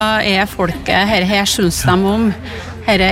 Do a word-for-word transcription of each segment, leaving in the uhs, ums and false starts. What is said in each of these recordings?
er folket, her, her synes de om. Her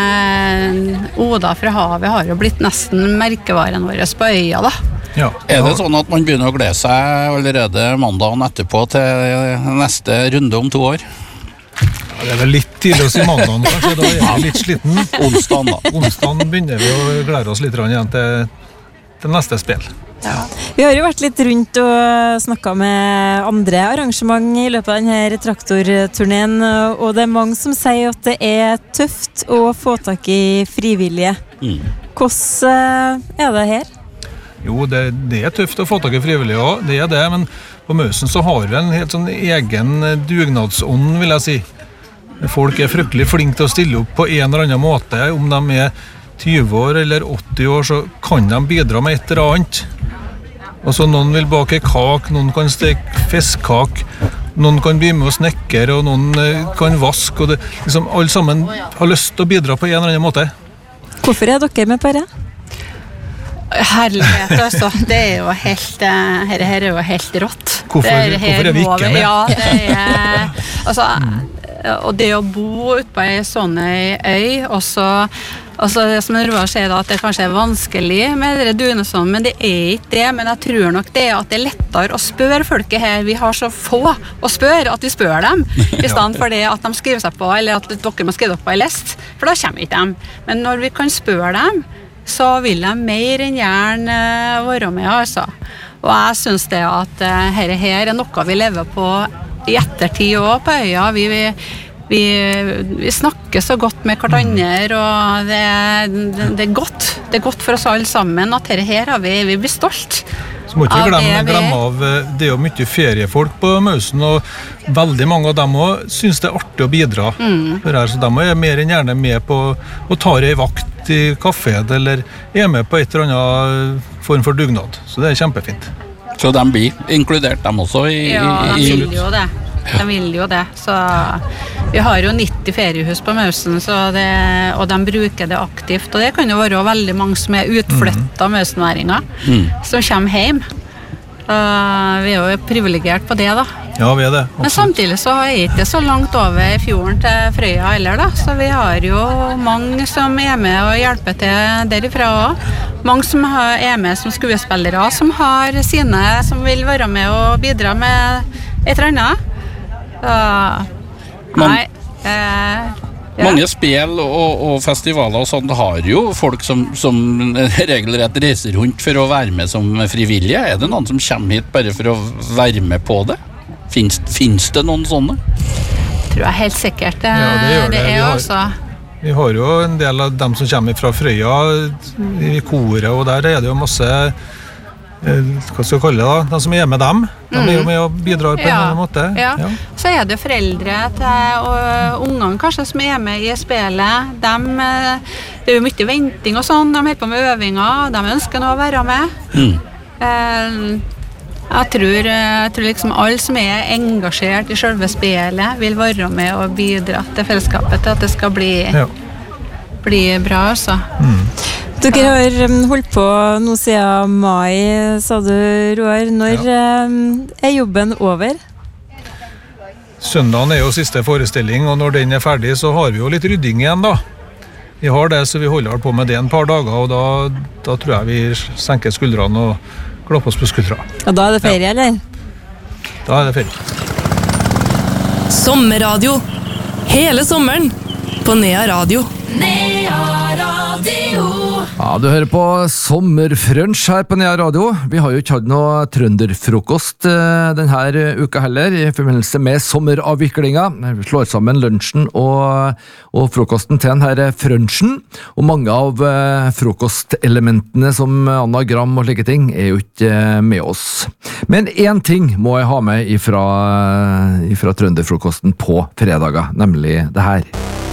er Oda fra havet har jo blitt nesten merkevaren vår på øya da. Ja. Er det sånn at man begynner å glede seg allerede mandagen etterpå til neste runde om to år? Ja, det er vel litt tidlig å si mandagen, kanskje, da er vi litt sliten. Onsdagen da. Onsdagen begynner vi å glede oss litt igjen til, til neste spill. Ja. Vi har jo vært litt rundt og snakket med andre arrangement i løpet av denne traktorturneen, og det er mange som sier at det er tøft å få tak i frivillige. Mm. Hvordan er det her? Jo, det, det er tøft å få tak i frivillige også, det er det, men på Møsen så har vi en helt sånn egen dugnadsånd, vil jeg si. Folk er fryktelig flinke til å stille opp på en eller annen måte, om de er tyve år eller åtti år, så kan de bidra med et eller annet. Og så noen vil bake kak, noen kan steke fiskkak, noen kan bli med å snekker, og noen kan vaske, og det, liksom, alle sammen har lyst til å bidra på en eller annen måte. Hvorfor er dere med på det? Herlighet, altså. Det er jo helt, her, her er jo helt rått. Hvorfor, det er, hvorfor er vi ikke med? Ja, det er, altså, og det å bo ute på en sånn øy, og så Altså, det som Roar sier da, at det kanskje er vanskelig med det duene sånn, men det er ikke det, men jeg tror nok det at det er lettere å spørre folket her, vi har så få å spørre at vi spør dem, i stedet for det at de skriver seg på, eller at dere må skrive opp på en list, for da kommer ikke dem. Men når vi kan spørre dem, så vil de mer enn gjerne være med, altså. Og jeg synes det at uh, her, her er noe vi lever på i ettertid også på øya, vi vi Vi, vi snakker så godt med hverandre, og det, det, det er godt. Det er godt for oss alle sammen at dette her har vi, vi blir stolt. Så må ikke glemme, glemme av, det er jo mye feriefolk på Møsen, og veldig mange av dem også synes det er artig å bidra. Mm. For her, så de er mer enn gjerne med på å ta en vakt i kaféen, eller er med på et eller annet form for dugnad. Så det er kjempefint. Så de blir inkludert dem også i... Ja, de i, vil jo det. De vil jo det, så vi har jo nitti feriehus på Møsen, så det, og de bruker det aktivt, og det kan jo være veldig mange som er utflyttet av Møsenværinger, mm. som kommer hjem. Uh, vi er jo privilegert på det da. Ja, vi er det. Absolutt. Men samtidig så er det ikke så langt over fjorden til Frøya heller da, så vi har jo mange som er med og hjelper til derifra også. Mange som er med som skuespillere, som har sine, som vil være med og bidra med et eller annet. Uh, Man, nei, uh, ja. Mange spill og, og festivaler og sånt har jo folk som, som regelrett reiser rundt for å være med som frivillige. Er det noen som kommer hit bare for å være med på det? Finns, finns det noen sånne? Tror jeg helt sikkert det, ja, det, gjør det. det er vi, har, også. vi har jo en del av dem som kommer fra Frøya i koret, og der er det jo masse hva skal jeg kalle det da? De som er med dem, de er jo med og bidrar på ja, en måte. Ja. Ja. Så er det foreldre til og ungene kanskje som er med i spillet. De, det er jo mye venting og sånn, de er på med øvinger, de ønsker nå å være med. Mm. Jeg tror, jeg tror liksom alle som er engasjert i selve spillet vil være med og bidra til fellesskapet, til at det skal bli, ja. bli bra også. Mm. Dere har holdt på nå siden mai, sa du, Roar. Når ja. er jobben over? Søndagen er jo siste forestilling, og når den er ferdig så har vi jo litt rydding igjen da. Vi har det, så vi holder på med det en par dager, og da, da tror jeg vi senker skuldrene og klapper oss på skuldra. Og da er det ferie, ja. eller? Da er det ferie. Sommerradio. Hele sommeren på Nea Radio. Nea Radio. Ja, du hører på sommerfrunch her på Nea Radio. Vi har jo ikke hatt noe trønderfrokost denne uka heller, i forbindelse med sommeravviklinga. Vi slår sammen lunsjen og, og frokosten til denne frunchen, og mange av frokostelementene som anagram og slike ting er jo ikke med oss. Men en ting må jeg ha med ifra, ifra trønderfrokosten på fredager, nemlig det her.